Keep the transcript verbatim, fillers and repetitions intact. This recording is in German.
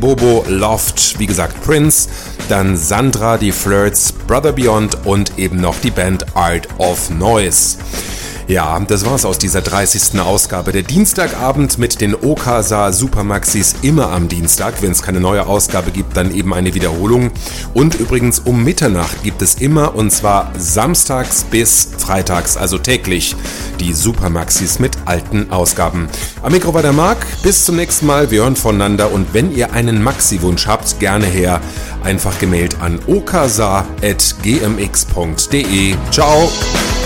Bobo, Loft, wie gesagt Prince, dann Sandra, die Flirts, Brother Beyond und eben noch die Band Art of Noise. Ja, das war's aus dieser dreißigsten Ausgabe. Der Dienstagabend mit den Okasa Supermaxis immer am Dienstag. Wenn es keine neue Ausgabe gibt, dann eben eine Wiederholung. Und übrigens um Mitternacht gibt es immer, und zwar samstags bis freitags, also täglich, die Supermaxis mit alten Ausgaben. Am Mikro war der Marc. Bis zum nächsten Mal. Wir hören voneinander. Und wenn ihr einen Maxi-Wunsch habt, gerne her. Einfach gemailt an okasa at g m x punkt d e. Ciao!